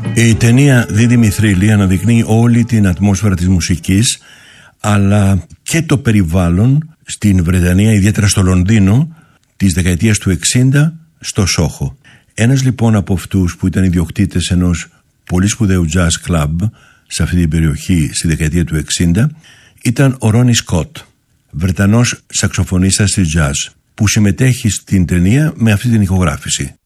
Η ταινία «Δίδυμη θρύλη» αναδεικνύει όλη την ατμόσφαιρα της μουσικής, αλλά και το περιβάλλον στην Βρετανία, ιδιαίτερα στο Λονδίνο, της δεκαετίας του 60, στο Σόχο. Ένας λοιπόν από αυτούς που ήταν ιδιοκτήτες ενός πολύ σπουδαίου jazz club σε αυτή την περιοχή στη δεκαετία του 60 ήταν ο Ρόνι Σκοτ, Βρετανός σαξοφωνίστας της jazz, που συμμετέχει στην ταινία με αυτή την ηχογράφηση.